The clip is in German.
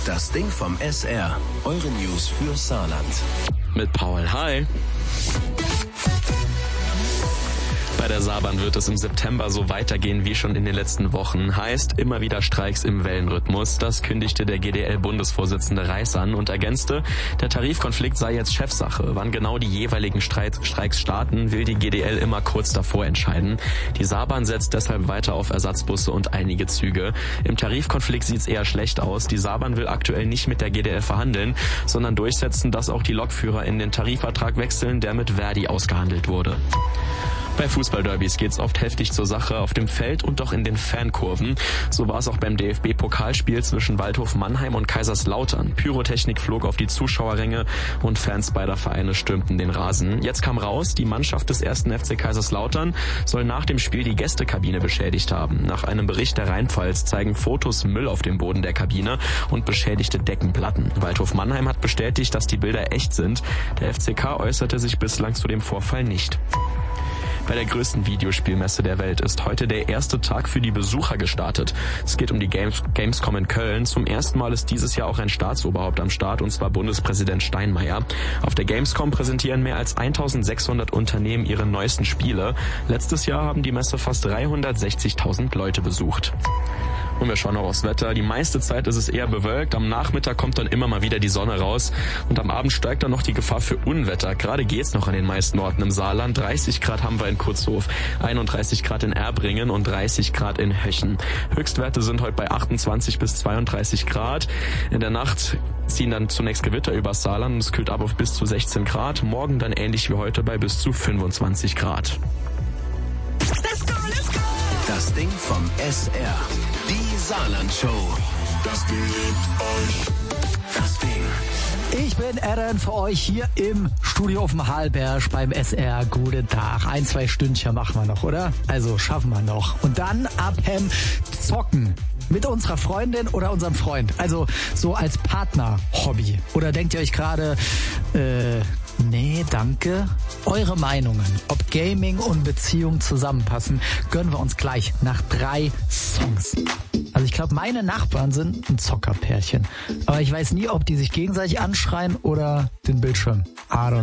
Das Ding vom SR. Eure News für Saarland. Mit Paul. Hi. Bei der Saarbahn wird es im September so weitergehen wie schon in den letzten Wochen. Heißt, immer wieder Streiks im Wellenrhythmus. Das kündigte der GDL-Bundesvorsitzende Reiß an und ergänzte, der Tarifkonflikt sei jetzt Chefsache. Wann genau die jeweiligen Streiks starten, will die GDL immer kurz davor entscheiden. Die Saarbahn setzt deshalb weiter auf Ersatzbusse und einige Züge. Im Tarifkonflikt sieht's eher schlecht aus. Die Saarbahn will aktuell nicht mit der GDL verhandeln, sondern durchsetzen, dass auch die Lokführer in den Tarifvertrag wechseln, der mit Verdi ausgehandelt wurde. Bei Fußballderbys geht's oft heftig zur Sache auf dem Feld und auch in den Fankurven. So war es auch beim DFB-Pokalspiel zwischen Waldhof Mannheim und Kaiserslautern. Pyrotechnik flog auf die Zuschauerränge und Fans beider Vereine stürmten den Rasen. Jetzt kam raus, die Mannschaft des 1. FC Kaiserslautern soll nach dem Spiel die Gästekabine beschädigt haben. Nach einem Bericht der Rheinpfalz zeigen Fotos Müll auf dem Boden der Kabine und beschädigte Deckenplatten. Waldhof Mannheim hat bestätigt, dass die Bilder echt sind. Der FCK äußerte sich bislang zu dem Vorfall nicht. Bei der größten Videospielmesse der Welt ist heute der erste Tag für die Besucher gestartet. Es geht um die Gamescom in Köln. Zum ersten Mal ist dieses Jahr auch ein Staatsoberhaupt am Start, und zwar Bundespräsident Steinmeier. Auf der Gamescom präsentieren mehr als 1600 Unternehmen ihre neuesten Spiele. Letztes Jahr haben die Messe fast 360.000 Leute besucht. Und wir schauen noch aufs Wetter. Die meiste Zeit ist es eher bewölkt. Am Nachmittag kommt dann immer mal wieder die Sonne raus. Und am Abend steigt dann noch die Gefahr für Unwetter. Gerade geht's noch an den meisten Orten im Saarland. 30 Grad haben wir in Kutzhof, 31 Grad in Erbringen und 30 Grad in Höchen. Höchstwerte sind heute bei 28 bis 32 Grad. In der Nacht ziehen dann zunächst Gewitter übers Saarland und es kühlt ab auf bis zu 16 Grad. Morgen dann ähnlich wie heute bei bis zu 25 Grad. Das Ding vom SR. Die Saarland-Show. Das Ding liebt euch. Das Ding. Ich bin Aaron für euch hier im Studio auf dem Halberg beim SR. Guten Tag. 1-2 Stündchen machen wir noch, oder? Also schaffen wir noch. Und dann abhem zocken. Mit unserer Freundin oder unserem Freund. Also so als Partner-Hobby. Oder denkt ihr euch gerade, nee, danke. Eure Meinungen, ob Gaming und Beziehung zusammenpassen, gönnen wir uns gleich nach 3 Songs. Also ich glaube, meine Nachbarn sind ein Zockerpärchen. Aber ich weiß nie, ob die sich gegenseitig anschreien oder den Bildschirm. I don't